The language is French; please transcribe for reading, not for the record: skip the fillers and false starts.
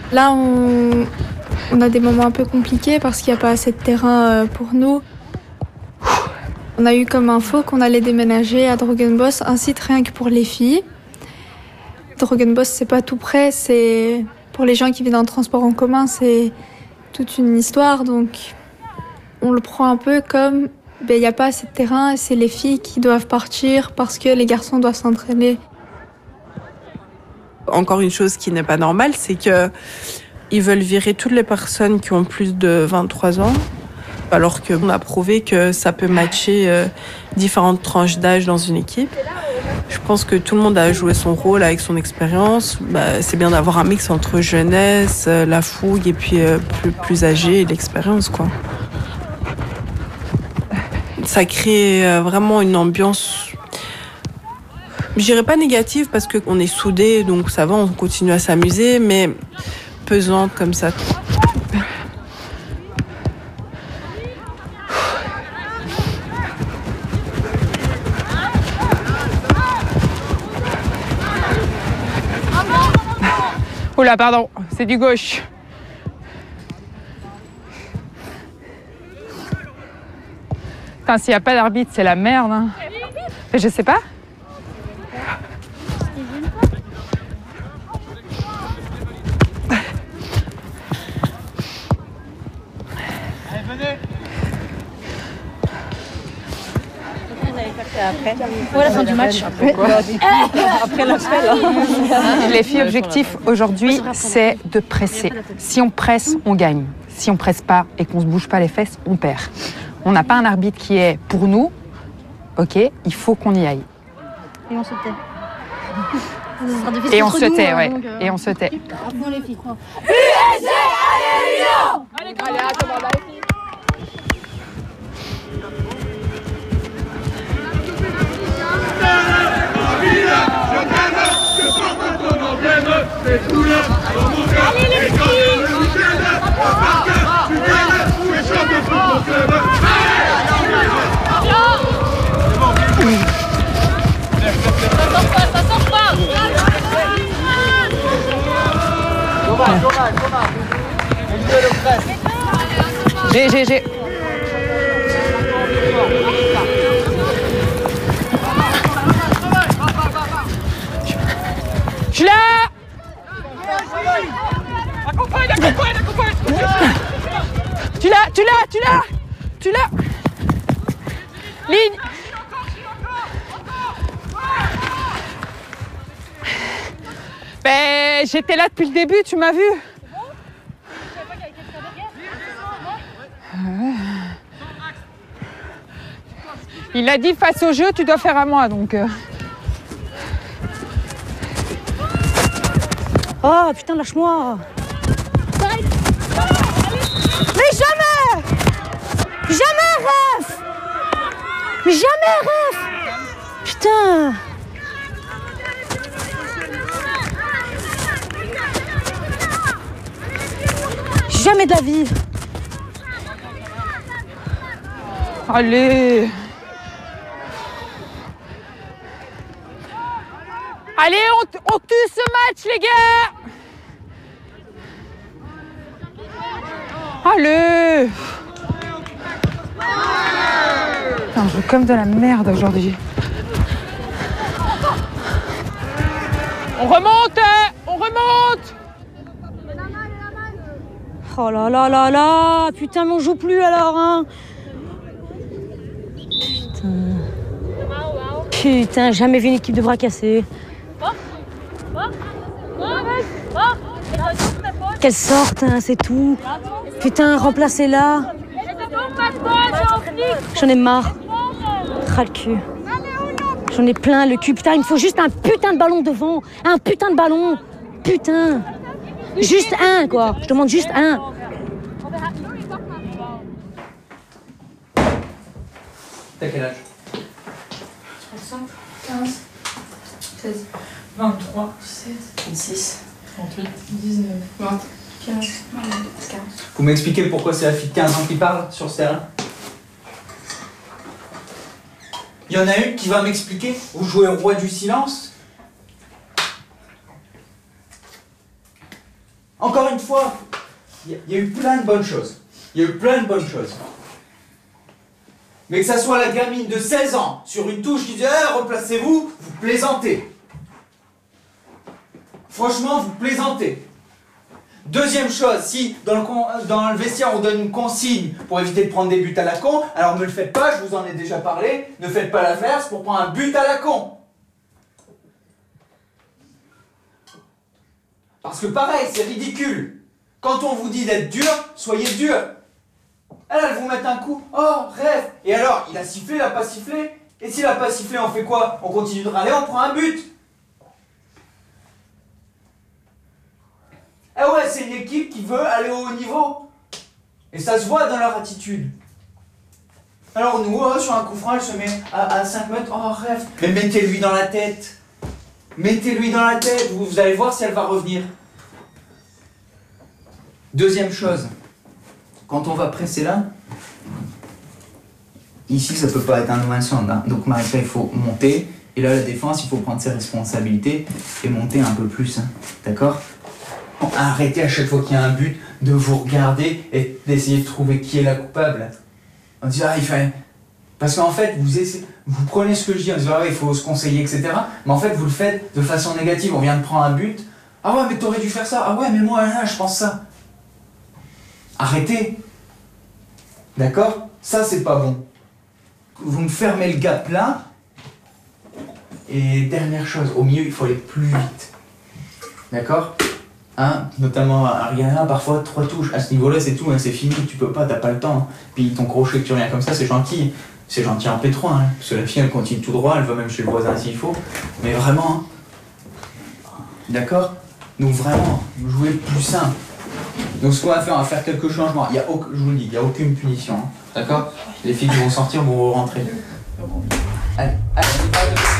Là, on a des moments un peu compliqués parce qu'il n'y a pas assez de terrain pour nous. On a eu comme info qu'on allait déménager à Drogenbos, un site rien que pour les filles. Drogenbos, c'est pas tout près, c'est pour les gens qui viennent en transport en commun, c'est toute une histoire. Donc, on le prend un peu comme il n'y a pas assez de terrain et c'est les filles qui doivent partir parce que les garçons doivent s'entraîner. Encore une chose qui n'est pas normale, c'est qu'ils veulent virer toutes les personnes qui ont plus de 23 ans, alors qu'on a prouvé que ça peut matcher différentes tranches d'âge dans une équipe. Je pense que tout le monde a joué son rôle avec son expérience. C'est bien d'avoir un mix entre jeunesse, la fougue et puis plus âgé et l'expérience, quoi. Ça crée vraiment une ambiance, je dirais pas négative parce qu'on est soudés, donc ça va, on continue à s'amuser, mais pesante comme ça. Oula, pardon, c'est du gauche. Putain, s'il n'y a pas d'arbitre, c'est la merde. Hein. Mais je sais pas. Allez, venez. Après. Ouais, la fin du match. Après l'appel. Les filles, objectif aujourd'hui, c'est de presser. Si on presse, on gagne. Si on presse pas et qu'on se bouge pas les fesses, on perd. On n'a pas un arbitre qui est pour nous. Ok, il faut qu'on y aille. Et on se tait. Et on se tait, ouais. Et on se tait. Dans les filles, quoi. USG, allez, Lyon! Allez, attends, là, les filles. Allez les filles! Ça sort pas! J'ai. Je suis là! Accompagne! Tu l'as! Ligne! Ben, j'étais là depuis le début, tu m'as vu? Il a dit face au jeu, tu dois faire à moi, donc... Oh putain, lâche-moi! Mais jamais! Jamais, ref! Mais jamais, ref! Putain! Jamais de la vie! Allez! Allez, on tue ce match, les gars! Allez! Putain, je joue comme de la merde aujourd'hui. On remonte! On remonte! Oh là là là là! Putain, mais on joue plus alors, hein! Putain, jamais vu une équipe de bras cassés. Qu'elle sorte, hein, c'est tout. Putain, remplacez-la. J'en ai marre. Ras le cul. J'en ai plein le cul. Putain, il me faut juste un putain de ballon devant. Un putain de ballon. Putain. Juste un, quoi. Je demande juste un. T'as quel âge? 35, 15, 16, 23, 17, 26, 38, 19, 20, 15, 15. Vous m'expliquez pourquoi c'est la fille de 15 ans qui parle sur ce terrain? Il y en a une qui va m'expliquer? Vous jouez au roi du silence? Encore une fois, il y a eu plein de bonnes choses. Il y a eu plein de bonnes choses. Mais que ça soit la gamine de 16 ans sur une touche qui dit hey, replacez-vous, vous plaisantez. Franchement, vous plaisantez. Deuxième chose, si dans le vestiaire on donne une consigne pour éviter de prendre des buts à la con, alors ne le faites pas, je vous en ai déjà parlé, ne faites pas l'inverse pour prendre un but à la con. Parce que pareil, c'est ridicule. Quand on vous dit d'être dur, soyez dur. Elle vous met un coup, oh, rêve. Et alors, il a sifflé, il a pas sifflé. Et s'il a pas sifflé, on fait quoi? On continue de râler, on prend un but. Ah ouais, c'est une équipe qui veut aller au haut niveau. Et ça se voit dans leur attitude. Alors nous, sur un coup franc, elle se met à 5 mètres, oh, rêve. Mais mettez-lui dans la tête. Mettez-lui dans la tête, vous allez voir si elle va revenir. Deuxième chose, quand on va presser là, ici ça peut pas être un no man's land, hein. Donc Marika il faut monter, et là la défense il faut prendre ses responsabilités et monter un peu plus, hein. D'accord? Arrêtez à chaque fois qu'il y a un but de vous regarder et d'essayer de trouver qui est la coupable. On dit ah il fait... Parce qu'en fait vous prenez ce que je dis en disant ah, il faut se conseiller etc. Mais en fait vous le faites de façon négative, on vient de prendre un but. Ah ouais mais t'aurais dû faire ça, ah ouais mais moi là je pense ça. Arrêtez. D'accord? Ça, c'est pas bon. Vous me fermez le gap là. Et dernière chose, au milieu, il faut aller plus vite. D'accord? Hein? Notamment Ariana, parfois 3 touches. À ce niveau-là, c'est tout, hein, c'est fini. Tu peux pas, t'as pas le temps. Puis ton crochet que tu reviens comme ça, c'est gentil. C'est gentil en P3. Hein, parce que la fille, elle continue tout droit, elle va même chez le voisin s'il faut. Mais vraiment. Hein. D'accord? Donc vraiment, jouez plus simple. Donc ce qu'on va faire quelques changements. Je vous le dis, il n'y a aucune punition. Hein. D'accord? Les filles qui vont sortir vont rentrer. Allez, allez.